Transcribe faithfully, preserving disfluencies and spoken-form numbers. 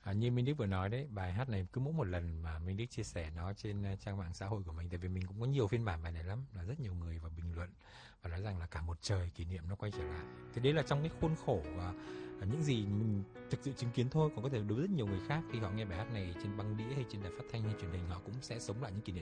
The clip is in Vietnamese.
À, như Minh Đức vừa nói đấy, bài hát này cứ mỗi một lần mà Minh Đức chia sẻ nó trên uh, trang mạng xã hội của mình, tại vì mình cũng có nhiều phiên bản bài này lắm, là rất nhiều người vào bình luận và nói rằng là cả một trời kỷ niệm nó quay trở lại. Thế đấy là trong cái khuôn khổ và uh, những gì mình thực sự chứng kiến thôi, còn có thể đối với rất nhiều người khác khi họ nghe bài hát này trên băng đĩa hay trên đài phát thanh hay truyền hình, họ cũng sẽ sống lại những kỷ niệm